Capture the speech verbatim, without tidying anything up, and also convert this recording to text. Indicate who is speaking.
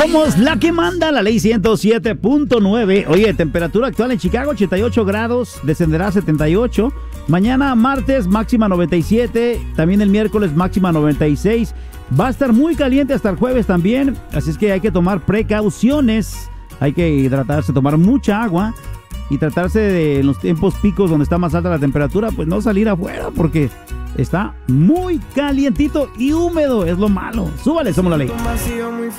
Speaker 1: Somos la que manda, la ley ciento siete punto nueve. Oye, temperatura actual en Chicago, ochenta y ocho grados, descenderá a setenta y ocho. Mañana martes, máxima noventa y siete. También el miércoles, máxima noventa y seis. Va a estar muy caliente hasta el jueves también. Así es que hay que tomar precauciones. Hay que hidratarse, tomar mucha agua. Y tratarse de en los tiempos picos donde está más alta la temperatura, pues no salir afuera porque está muy calientito y húmedo. Es lo malo. Súbale, somos la ley.